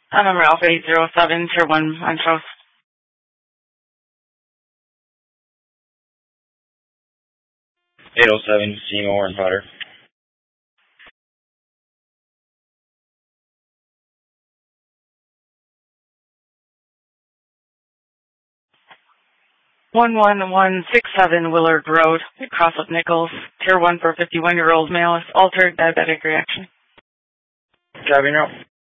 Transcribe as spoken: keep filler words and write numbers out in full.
Uh, number Alpha eight zero seven, Tier one, Montrose. eight oh seven, Seymour and Potter. one one one six seven Willard Road, across of Nichols. Tier one for fifty-one-year-old male, altered diabetic reaction. Driving route.